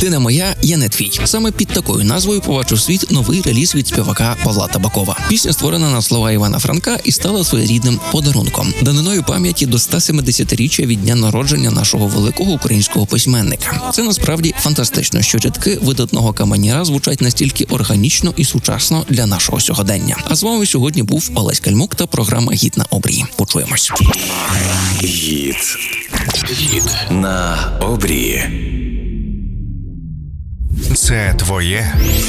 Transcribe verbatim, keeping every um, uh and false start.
«Ти не моя, я не твій». Саме під такою назвою побачив світ новий реліз від співака Павла Табакова. Пісня створена на слова Івана Франка і стала своєрідним подарунком, даниною пам'яті до сто сімдесятиріччя від дня народження нашого великого українського письменника. Це насправді фантастично, що рядки видатного каменяра звучать настільки органічно і сучасно для нашого сьогодення. А з вами сьогодні був Олесь Кальмук та програма «Гід на обрії». Почуємось. Гід. Гід на обрії. Це твоє